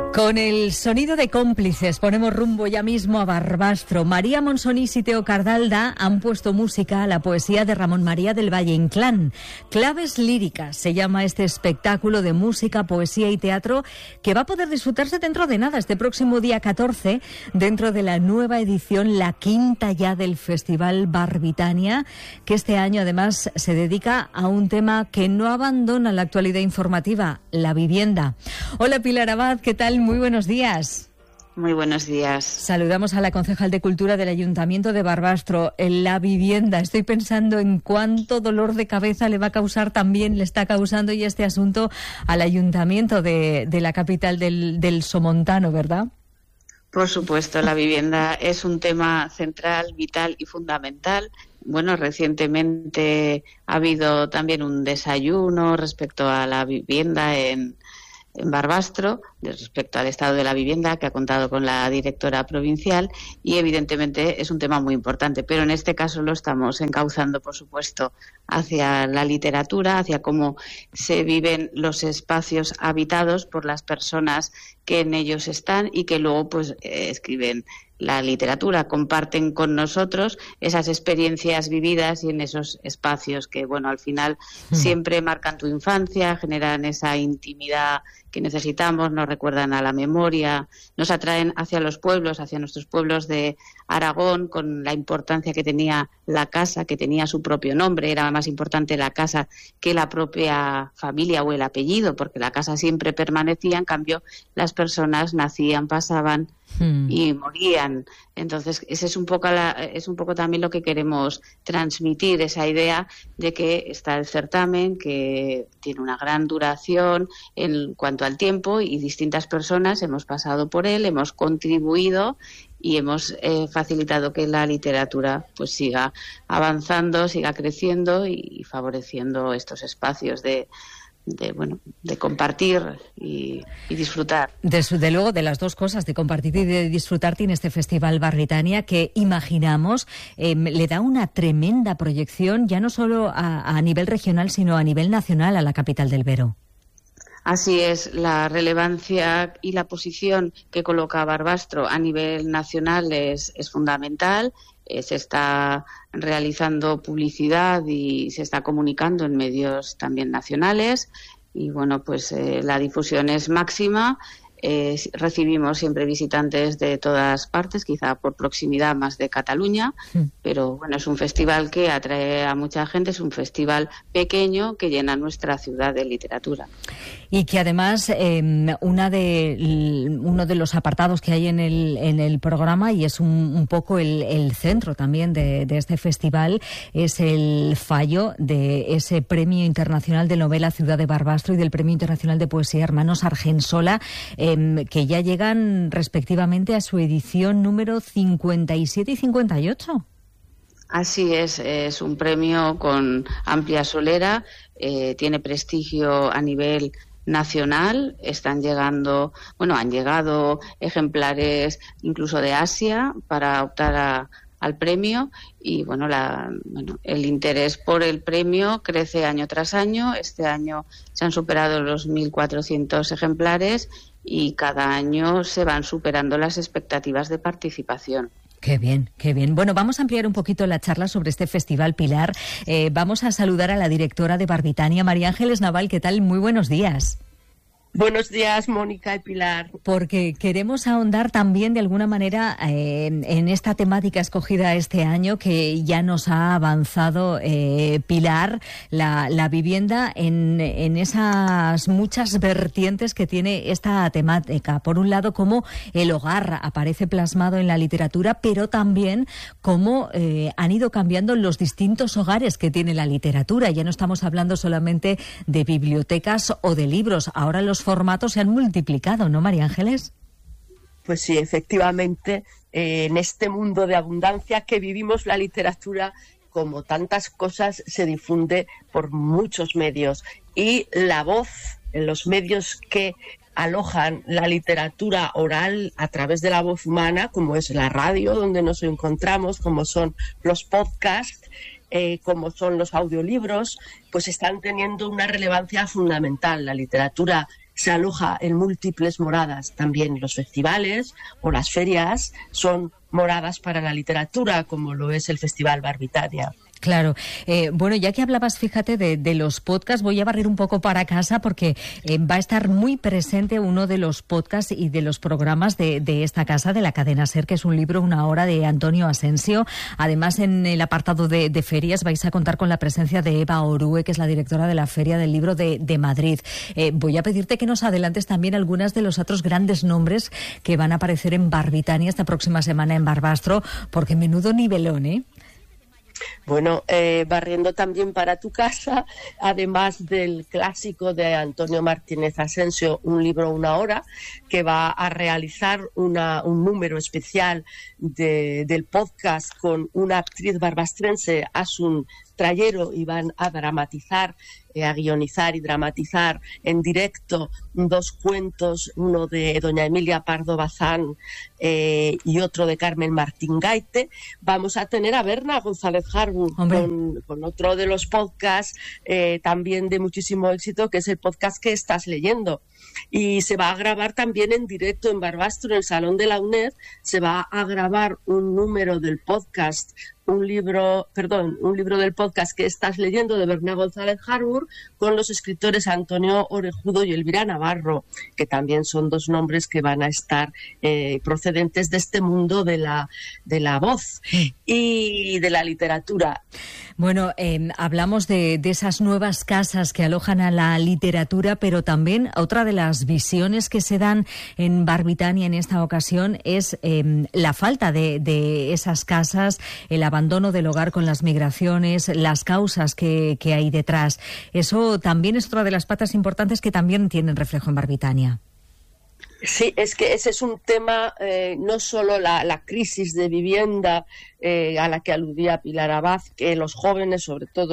Con el sonido de Cómplices ponemos rumbo ya mismo a Barbastro. María Monsonís y Teo Cardalda han puesto música a la poesía de Ramón María del Valle Inclán. Claves líricas se llama este espectáculo de música, poesía y teatro que va a poder disfrutarse dentro de nada, este próximo día 14, dentro de la nueva edición, la quinta ya del Festival Barbitania, que este año además se dedica a un tema que no abandona la actualidad informativa, la vivienda. Hola Pilar Abad, ¿qué tal? Muy buenos días. Muy buenos días. Saludamos a la concejal de Cultura del Ayuntamiento de Barbastro. En la vivienda, estoy pensando en cuánto dolor de cabeza le va a causar, también le está causando ya este asunto al Ayuntamiento de la capital del Somontano, ¿verdad? Por supuesto, la vivienda es un tema central, vital y fundamental. Bueno, recientemente ha habido también un desayuno respecto a la vivienda en Barbastro, respecto al estado de la vivienda, que ha contado con la directora provincial, y evidentemente es un tema muy importante, pero en este caso lo estamos encauzando, por supuesto, hacia la literatura, hacia cómo se viven los espacios habitados por las personas que en ellos están y que luego pues escriben la literatura, comparten con nosotros esas experiencias vividas y en esos espacios que, bueno, al final siempre marcan tu infancia, generan esa intimidad que necesitamos, nos recuerdan a la memoria, nos atraen hacia los pueblos, hacia nuestros pueblos de Aragón, con la importancia que tenía la casa, que tenía su propio nombre. Era más importante la casa que la propia familia o el apellido, porque la casa siempre permanecía, en cambio las personas nacían, pasaban y morían. Entonces ese es un poco también lo que queremos transmitir, esa idea de que está el certamen, que tiene una gran duración en cuanto al tiempo, y distintas personas hemos pasado por él, hemos contribuido y hemos facilitado que la literatura pues siga avanzando, siga creciendo y favoreciendo estos espacios de compartir y disfrutar. De luego, de las dos cosas, de compartir y de disfrutar, tiene este Festival Barbitania que imaginamos le da una tremenda proyección, ya no solo a nivel regional, sino a nivel nacional, a la capital del Vero. Así es, la relevancia y la posición que coloca Barbastro a nivel nacional es fundamental. Se está realizando publicidad y se está comunicando en medios también nacionales y bueno, pues la difusión es máxima. Recibimos siempre visitantes de todas partes, quizá por proximidad más de Cataluña, pero bueno, es un festival que atrae a mucha gente, es un festival pequeño que llena nuestra ciudad de literatura. Y que además uno de los apartados que hay en el programa, y es un poco el centro también de este festival, es el fallo de ese Premio Internacional de Novela Ciudad de Barbastro y del Premio Internacional de Poesía Hermanos Argensola, que ya llegan respectivamente a su edición número 57 y 58. Así es un premio con amplia solera, tiene prestigio a nivel nacional, han llegado ejemplares incluso de Asia para optar al premio y el interés por el premio crece año tras año. Este año se han superado los 1.400 ejemplares y cada año se van superando las expectativas de participación. Qué bien, qué bien. Bueno, vamos a ampliar un poquito la charla sobre este festival, Pilar. Vamos a saludar a la directora de Barbitania, María Ángeles Naval. ¿Qué tal? Muy buenos días. Buenos días, Mónica y Pilar. Porque queremos ahondar también de alguna manera en esta temática escogida este año que ya nos ha avanzado Pilar, la vivienda en esas muchas vertientes que tiene esta temática. Por un lado, cómo el hogar aparece plasmado en la literatura, pero también cómo han ido cambiando los distintos hogares que tiene la literatura. Ya no estamos hablando solamente de bibliotecas o de libros, ahora los formatos se han multiplicado, ¿no, María Ángeles? Pues sí, efectivamente, en este mundo de abundancia que vivimos, la literatura, como tantas cosas, se difunde por muchos medios. Y la voz en los medios que alojan la literatura oral a través de la voz humana, como es la radio, donde nos encontramos, como son los podcasts, como son los audiolibros, pues están teniendo una relevancia fundamental. La literatura se aloja en múltiples moradas. También los festivales o las ferias son moradas para la literatura, como lo es el Festival Barbitania. Claro. Bueno, ya que hablabas, fíjate, de los podcasts, voy a barrer un poco para casa porque va a estar muy presente uno de los podcasts y de los programas de esta casa, de la cadena SER, que es un libro, Una hora, de Antonio Asensio. Además, en el apartado de ferias vais a contar con la presencia de Eva Orue, que es la directora de la Feria del Libro de Madrid. Voy a pedirte que nos adelantes también algunas de los otros grandes nombres que van a aparecer en Barbitania esta próxima semana en Barbastro, porque menudo nivelón, ¿eh? Bueno, barriendo también para tu casa, además del clásico de Antonio Martínez Asensio, un libro, Una hora, que va a realizar un número especial del podcast con una actriz barbastrense, Asun Trayero, y van a dramatizar, a guionizar y dramatizar en directo 2 cuentos, uno de doña Emilia Pardo Bazán y otro de Carmen Martín Gaite. Vamos a tener a Berna González Harbour con otro de los podcasts también de muchísimo éxito, que es el podcast que estás leyendo. Y se va a grabar también en directo en Barbastro, en el Salón de la UNED. Se va a grabar un número del podcast, un libro del podcast que estás leyendo, de Berna González Harbour, con los escritores Antonio Orejudo y Elvira Navarro, que también son 2 nombres que van a estar procedentes de este mundo de la voz y de la literatura. Bueno, hablamos de esas nuevas casas que alojan a la literatura, pero también otra de las visiones que se dan en Barbitania en esta ocasión es la falta de esas casas, el abandono del hogar con las migraciones, las causas que hay detrás. Eso también es otra de las patas importantes que también tienen reflejo en Barbitania. Sí, es que ese es un tema, no solo la crisis de vivienda a la que aludía Pilar Abad, que los jóvenes, sobre todo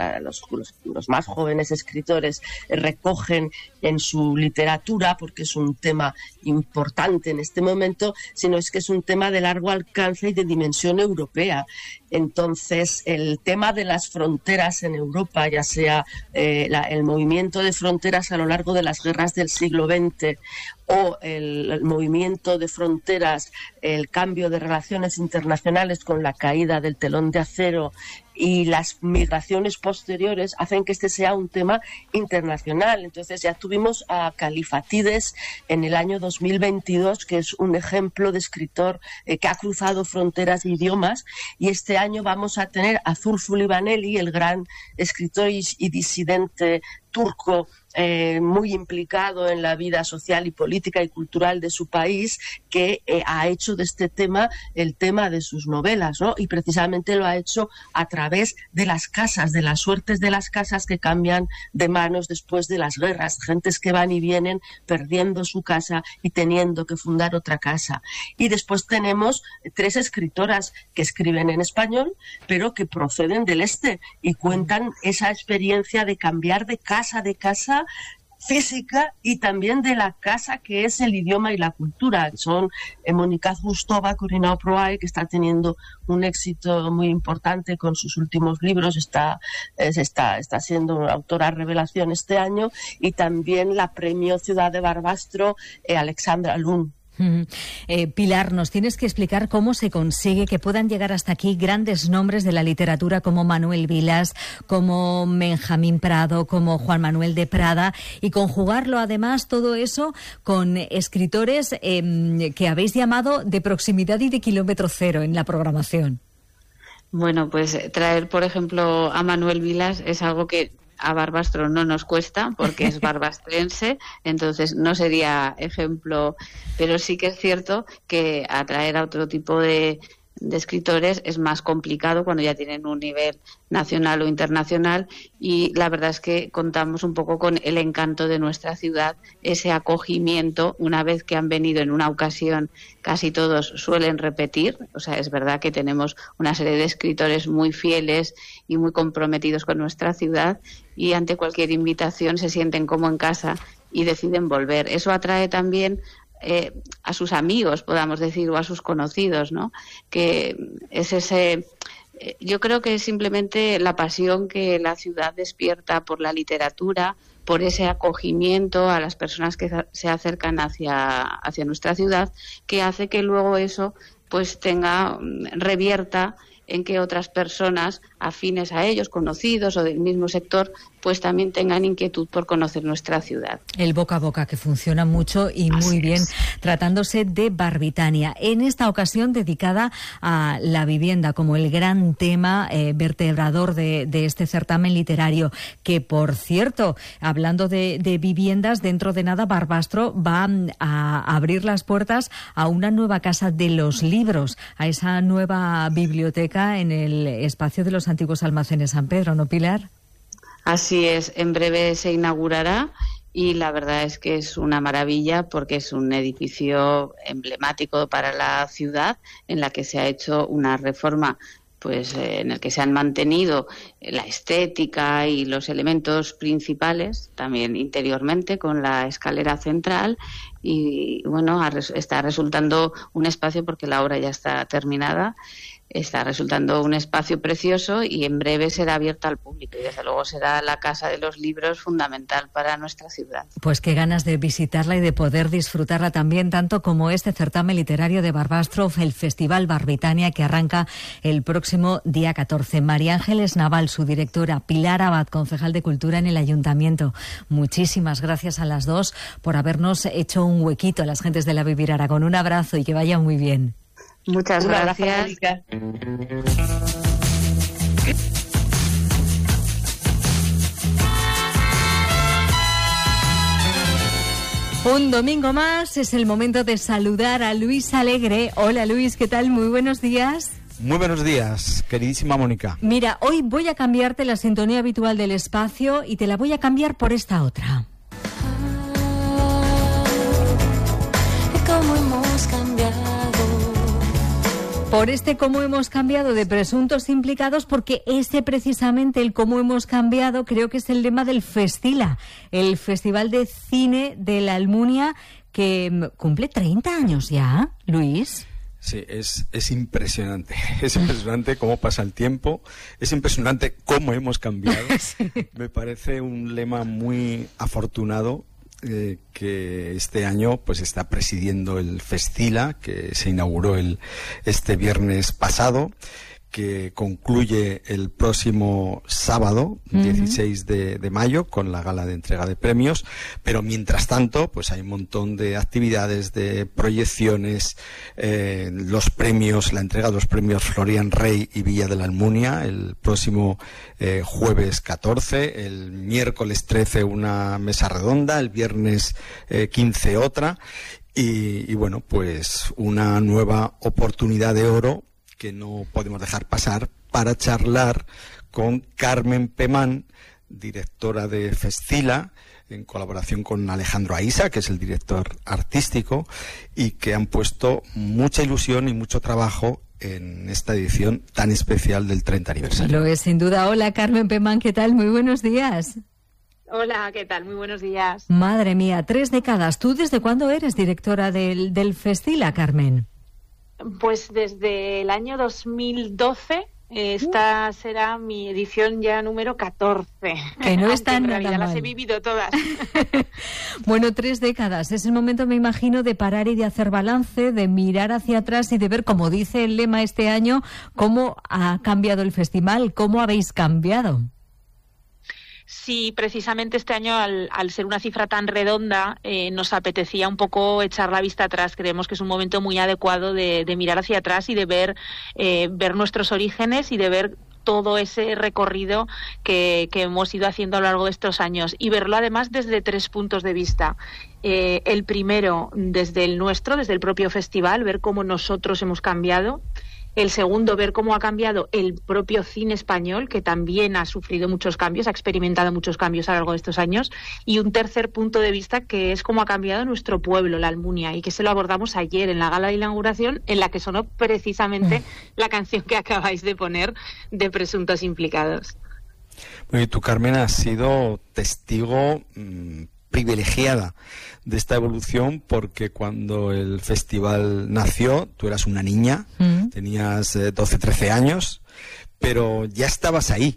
los más jóvenes escritores, recogen en su literatura, porque es un tema importante en este momento, sino es que es un tema de largo alcance y de dimensión europea. Entonces, el tema de las fronteras en Europa, ya sea el movimiento de fronteras a lo largo de las guerras del siglo XX o el movimiento de fronteras, el cambio de relaciones internacionales con la caída del telón de acero y las migraciones posteriores, hacen que este sea un tema internacional. Entonces ya tuvimos a Califatides en el año 2022, que es un ejemplo de escritor que ha cruzado fronteras e idiomas, y este año vamos a tener a Zulfü Livaneli, el gran escritor y disidente turco, muy implicado en la vida social y política y cultural de su país, que ha hecho de este tema el tema de sus novelas, ¿no? Y precisamente lo ha hecho a través de las casas, de las suertes de las casas que cambian de manos después de las guerras, gentes que van y vienen perdiendo su casa y teniendo que fundar otra casa. Y después tenemos 3 escritoras que escriben en español, pero que proceden del este y cuentan esa experiencia de cambiar de casa física y también de la casa que es el idioma y la cultura. Son Mónica Zustova, Corina Proae, que está teniendo un éxito muy importante con sus últimos libros, está siendo una autora revelación este año, y también la premio Ciudad de Barbastro, Alexandra Lund. Pilar, nos tienes que explicar cómo se consigue que puedan llegar hasta aquí grandes nombres de la literatura como Manuel Vilas, como Benjamín Prado, como Juan Manuel de Prada, y conjugarlo además todo eso con escritores que habéis llamado de proximidad y de kilómetro cero en la programación. Bueno, pues traer, por ejemplo, a Manuel Vilas es algo que a Barbastro no nos cuesta porque es barbastrense, entonces no sería ejemplo, pero sí que es cierto que atraer a otro tipo de escritores es más complicado cuando ya tienen un nivel nacional o internacional, y la verdad es que contamos un poco con el encanto de nuestra ciudad, ese acogimiento. Una vez que han venido en una ocasión, casi todos suelen repetir, o sea, es verdad que tenemos una serie de escritores muy fieles y muy comprometidos con nuestra ciudad, y ante cualquier invitación se sienten como en casa y deciden volver. Eso atrae también a sus amigos, podamos decir, o a sus conocidos, ¿no? Que es ese... Yo creo que es simplemente la pasión que la ciudad despierta por la literatura, por ese acogimiento a las personas que se acercan hacia nuestra ciudad, que hace que luego eso pues revierta en que otras personas afines a ellos, conocidos o del mismo sector, pues también tengan inquietud por conocer nuestra ciudad. El boca a boca, que funciona mucho y muy bien, tratándose de Barbitania. En esta ocasión dedicada a la vivienda como el gran tema vertebrador de este certamen literario, que, por cierto, hablando de viviendas, dentro de nada Barbastro va a abrir las puertas a una nueva casa de los libros, a esa nueva biblioteca en el espacio de los antiguos almacenes San Pedro, ¿no, Pilar? Así es, en breve se inaugurará y la verdad es que es una maravilla porque es un edificio emblemático para la ciudad en la que se ha hecho una reforma pues en el que se han mantenido la estética y los elementos principales, también interiormente con la escalera central y bueno, está resultando un espacio, porque la obra ya está terminada, está resultando un espacio precioso y en breve será abierta al público y desde luego será la Casa de los Libros fundamental para nuestra ciudad. Pues qué ganas de visitarla y de poder disfrutarla también, tanto como este certamen literario de Barbastro, el Festival Barbitania, que arranca el próximo día 14. María Ángeles Naval, su directora, Pilar Abad, concejal de Cultura en el Ayuntamiento. Muchísimas gracias a las dos por habernos hecho un huequito a las gentes de la Vivir Aragón. Un abrazo y que vaya muy bien. Muchas gracias. Un domingo más, es el momento de saludar a Luis Alegre. Hola Luis, ¿qué tal? Muy buenos días. Muy buenos días, queridísima Mónica. Mira, hoy voy a cambiarte la sintonía habitual del espacio y te la voy a cambiar por esta otra. ¿Cómo hemos cambiado? Por este cómo hemos cambiado de presuntos implicados, porque ese precisamente, el cómo hemos cambiado, creo que es el lema del Festila, el Festival de Cine de la Almunia, que cumple 30 años ya, Luis. Sí, es impresionante. Es impresionante cómo pasa el tiempo. Es impresionante cómo hemos cambiado. Sí. Me parece un lema muy afortunado que este año pues está presidiendo el Festila, que se inauguró este viernes pasado, que concluye el próximo sábado, 16 de mayo, con la gala de entrega de premios, pero mientras tanto, pues hay un montón de actividades, de proyecciones, los premios, la entrega de los premios Florian Rey y Villa de la Almunia, el próximo jueves 14, el miércoles 13 una mesa redonda, el viernes 15 otra, y bueno, pues una nueva oportunidad de oro que no podemos dejar pasar para charlar con Carmen Pemán, directora de Festila, en colaboración con Alejandro Aisa, que es el director artístico, y que han puesto mucha ilusión y mucho trabajo en esta edición tan especial del 30 aniversario. Lo es, sin duda. Hola, Carmen Pemán, ¿qué tal? Muy buenos días. Hola, ¿qué tal? Muy buenos días. Madre mía, 3 décadas. ¿Tú desde cuándo eres directora del Festila, Carmen? Pues desde el año 2012, esta será mi edición ya número 14. Que no está en nada realidad mal. Las he vivido todas. Bueno, 3 décadas. Es el momento, me imagino, de parar y de hacer balance, de mirar hacia atrás y de ver, como dice el lema este año, cómo ha cambiado el festival, cómo habéis cambiado. Sí, precisamente este año, al ser una cifra tan redonda, nos apetecía un poco echar la vista atrás. Creemos que es un momento muy adecuado de mirar hacia atrás y de ver nuestros orígenes y de ver todo ese recorrido que hemos ido haciendo a lo largo de estos años y verlo además desde 3 puntos de vista. El primero, desde el nuestro, desde el propio festival, ver cómo nosotros hemos cambiado. El segundo, ver cómo ha cambiado el propio cine español, que también ha sufrido muchos cambios, ha experimentado muchos cambios a lo largo de estos años. Y un tercer punto de vista, que es cómo ha cambiado nuestro pueblo, la Almunia, y que se lo abordamos ayer en la gala de inauguración, en la que sonó precisamente la canción que acabáis de poner de Presuntos Implicados. Bueno, y tú, Carmen, has sido testigo privilegiada de esta evolución, porque cuando el festival nació tú eras una niña, tenías 12, 13 años, pero ya estabas ahí,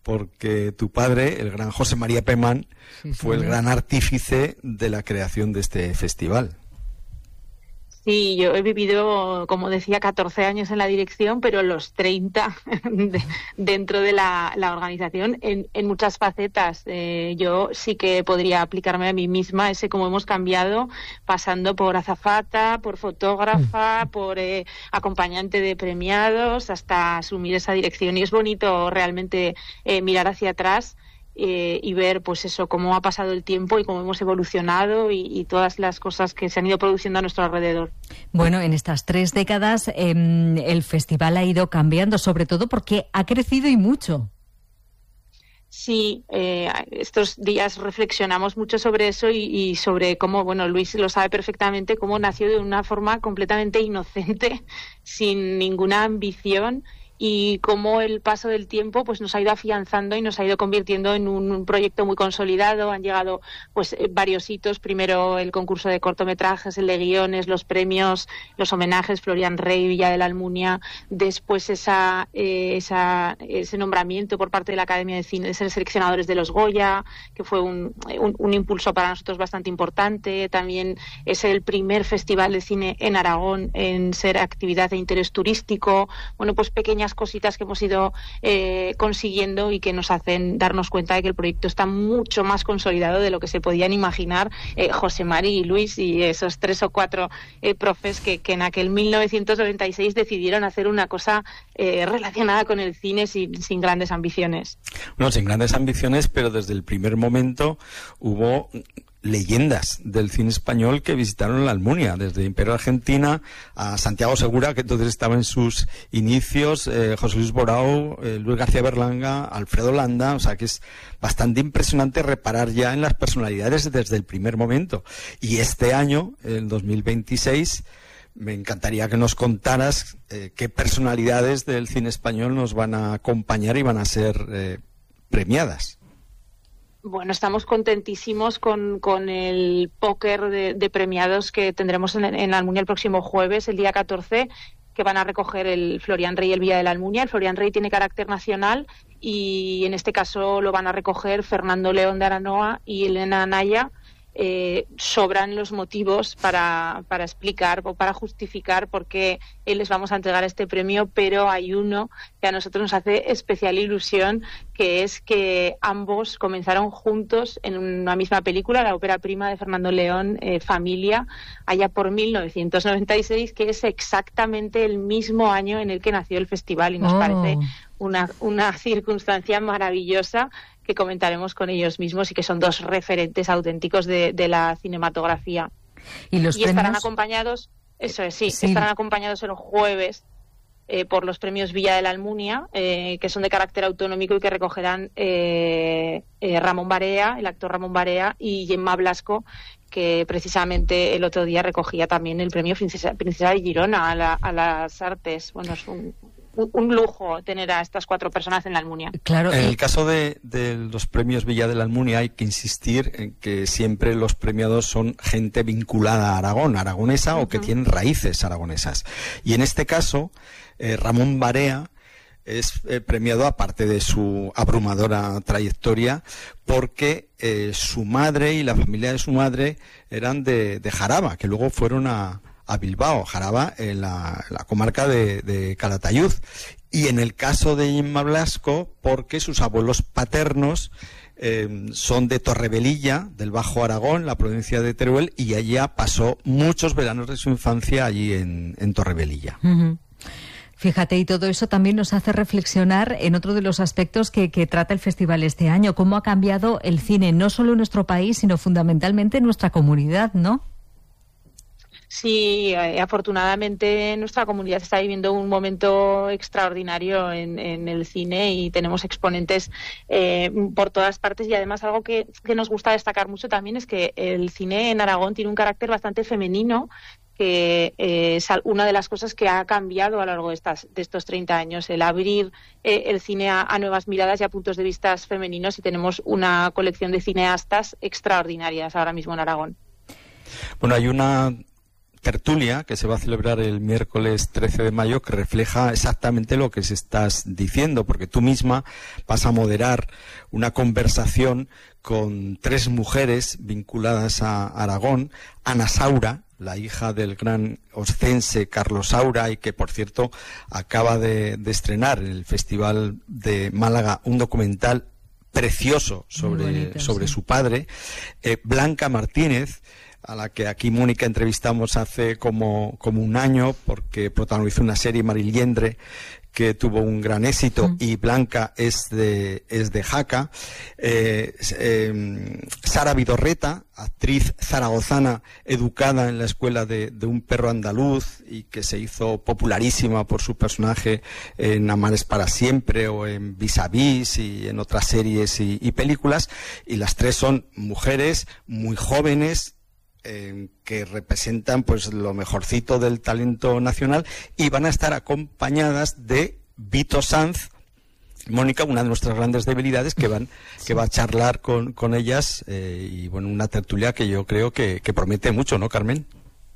porque tu padre, el gran José María Pemán, fue el gran artífice de la creación de este festival. Sí, yo he vivido, como decía, 14 años en la dirección, pero los 30 dentro de la organización en muchas facetas. Yo sí que podría aplicarme a mí misma ese cómo hemos cambiado, pasando por azafata, por fotógrafa, por acompañante de premiados, hasta asumir esa dirección. Y es bonito realmente mirar hacia atrás y ver pues eso, cómo ha pasado el tiempo y cómo hemos evolucionado y todas las cosas que se han ido produciendo a nuestro alrededor. Bueno, en estas 3 décadas el festival ha ido cambiando, sobre todo porque ha crecido y mucho. Sí, estos días reflexionamos mucho sobre eso y sobre cómo, bueno, Luis lo sabe perfectamente, cómo nació de una forma completamente inocente, sin ninguna ambición, y cómo el paso del tiempo pues nos ha ido afianzando y nos ha ido convirtiendo en un proyecto muy consolidado. Han llegado pues varios hitos, primero el concurso de cortometrajes, el de guiones, los premios, los homenajes, Florian Rey, Villa de la Almunia, después ese nombramiento por parte de la Academia de Cine de ser seleccionadores de los Goya, que fue un impulso para nosotros bastante importante. También es el primer festival de cine en Aragón en ser actividad de interés turístico. Bueno, pues pequeñas cositas que hemos ido consiguiendo y que nos hacen darnos cuenta de que el proyecto está mucho más consolidado de lo que se podían imaginar José Mari y Luis y esos 3 o 4 profes que en aquel 1996 decidieron hacer una cosa relacionada con el cine sin grandes ambiciones. Bueno, sin grandes ambiciones, pero desde el primer momento hubo leyendas del cine español que visitaron la Almunia, desde Imperio Argentina a Santiago Segura, que entonces estaba en sus inicios, José Luis Borao, Luis García Berlanga, Alfredo Landa. O sea que es bastante impresionante reparar ya en las personalidades desde el primer momento. Y este año, el 2026, me encantaría que nos contaras qué personalidades del cine español nos van a acompañar y van a ser premiadas. Bueno, estamos contentísimos con el póker de premiados que tendremos en la Almunia el próximo jueves, el día 14, que van a recoger el Florian Rey y el Villa de la Almunia. El Florian Rey tiene carácter nacional y en este caso lo van a recoger Fernando León de Aranoa y Elena Anaya. Sobran los motivos para explicar o para justificar por qué les vamos a entregar este premio, pero hay uno que a nosotros nos hace especial ilusión, que es que ambos comenzaron juntos en una misma película, la ópera prima de Fernando León, Familia, allá por 1996, que es exactamente el mismo año en el que nació el festival, y nos parece una circunstancia maravillosa que comentaremos con ellos mismos y que son 2 referentes auténticos de la cinematografía. Y estarán acompañados, estarán acompañados el jueves por los premios Villa de la Almunia, que son de carácter autonómico y que recogerán Ramón Barea, el actor Ramón Barea, y Gemma Blasco, que precisamente el otro día recogía también el premio Princesa de Girona a las artes. Bueno, es un lujo tener a estas 4 personas en la Almunia. Claro. En el caso de los premios Villa de la Almunia hay que insistir en que siempre los premiados son gente vinculada a Aragón, aragonesa, o que tienen raíces aragonesas. Y en este caso, Ramón Barea es premiado, aparte de su abrumadora trayectoria, porque su madre y la familia de su madre eran de Jaraba, que luego fueron a Bilbao, Jaraba, en la comarca de Calatayud. Y en el caso de Gemma Blasco, porque sus abuelos paternos son de Torrebelilla, del Bajo Aragón, la provincia de Teruel, y ella pasó muchos veranos de su infancia allí en Torrebelilla. Uh-huh. Fíjate, y todo eso también nos hace reflexionar en otro de los aspectos que trata el festival este año, cómo ha cambiado el cine, no solo en nuestro país, sino fundamentalmente en nuestra comunidad, ¿no? Sí, afortunadamente nuestra comunidad está viviendo un momento extraordinario en el cine y tenemos exponentes por todas partes, y además algo que nos gusta destacar mucho también es que el cine en Aragón tiene un carácter bastante femenino, que es una de las cosas que ha cambiado a lo largo de estos 30 años, el abrir el cine a nuevas miradas y a puntos de vista femeninos, y tenemos una colección de cineastas extraordinarias ahora mismo en Aragón. Bueno, hay una tertulia que se va a celebrar el miércoles 13 de mayo, que refleja exactamente lo que se estás diciendo, porque tú misma vas a moderar una conversación con 3 mujeres vinculadas a Aragón: Ana Saura, la hija del gran oscense Carlos Saura, y que, por cierto, acaba de estrenar en el Festival de Málaga un documental precioso sobre su padre; Blanca Martínez, a la que aquí Mónica entrevistamos hace como un año, porque protagonizó una serie, Mariliendre, que tuvo un gran éxito, y Blanca es de Jaca; Sara Vidorreta, actriz zaragozana, educada en la escuela de un perro andaluz y que se hizo popularísima por su personaje en Amares para siempre o en Vis a Vis y en otras series y películas, y las 3 son mujeres muy jóvenes, que representan pues lo mejorcito del talento nacional, y van a estar acompañadas de Vito Sanz, Mónica, una de nuestras grandes debilidades, que va a charlar con ellas, y bueno, una tertulia que yo creo que promete mucho, ¿no, Carmen?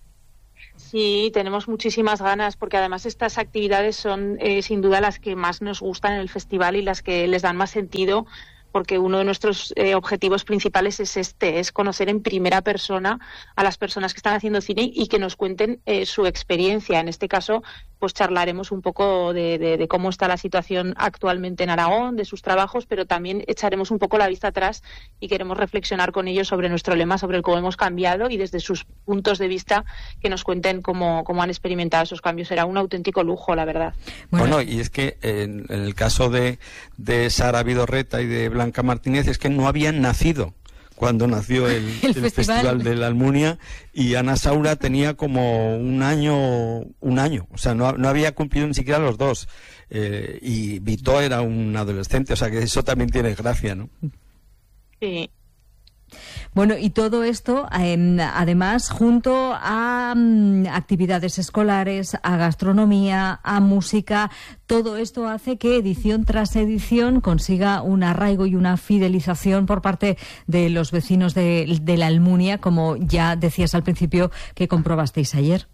Sí, tenemos muchísimas ganas, porque además estas actividades son sin duda las que más nos gustan en el festival y las que les dan más sentido, porque uno de nuestros objetivos principales es conocer en primera persona a las personas que están haciendo cine y que nos cuenten su experiencia. En este caso, pues charlaremos un poco de cómo está la situación actualmente en Aragón, de sus trabajos, pero también echaremos un poco la vista atrás y queremos reflexionar con ellos sobre nuestro lema, sobre cómo hemos cambiado, y desde sus puntos de vista que nos cuenten cómo han experimentado esos cambios. Será un auténtico lujo, la verdad. Bueno, y es que en el caso de Sara Vidorreta y de Blanca Martínez, es que no habían nacido cuando nació el Festival de la Almunia, y Ana Saura tenía como un año, o sea, no había cumplido ni siquiera los 2, y Vito era un adolescente, o sea que eso también tiene gracia, ¿no? Sí. Bueno, y todo esto, además, junto a actividades escolares, a gastronomía, a música, todo esto hace que edición tras edición consiga un arraigo y una fidelización por parte de los vecinos de la Almunia, como ya decías al principio que comprobasteis ayer.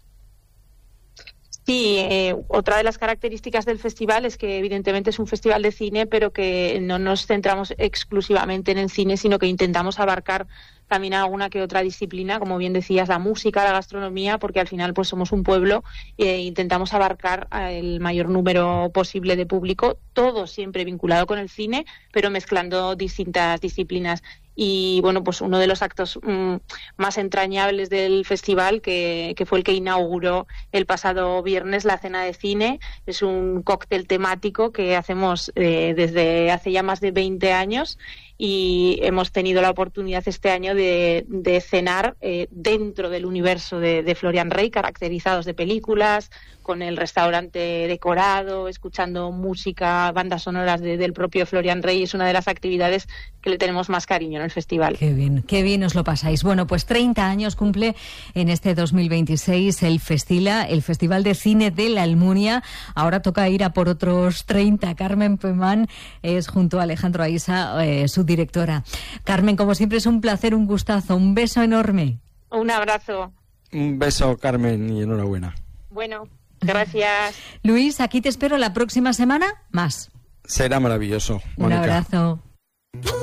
Sí, otra de las características del festival es que evidentemente es un festival de cine, pero que no nos centramos exclusivamente en el cine, sino que intentamos abarcar también alguna que otra disciplina, como bien decías, la música, la gastronomía, porque al final pues somos un pueblo e intentamos abarcar el mayor número posible de público, todo siempre vinculado con el cine, pero mezclando distintas disciplinas. Y bueno, pues uno de los actos más entrañables del festival, que fue el que inauguró el pasado viernes la cena de cine, es un cóctel temático que hacemos desde hace ya más de 20 años, y hemos tenido la oportunidad este año de cenar dentro del universo de Florian Rey, caracterizados de películas, con el restaurante decorado, escuchando música, bandas sonoras del propio Florian Rey. Es una de las actividades que le tenemos más cariño en el festival. Qué bien os lo pasáis. Bueno, pues 30 años cumple en este 2026 el Festival de Cine de la Almunia. Ahora toca ir a por otros 30. Carmen Poemán es, junto a Alejandro Aisa, su directora. Carmen, como siempre, es un placer, un gustazo, un beso enorme. Un abrazo. Un beso, Carmen, y enhorabuena. Bueno, gracias. Luis, aquí te espero la próxima semana más. Será maravilloso, Mónica. Un abrazo.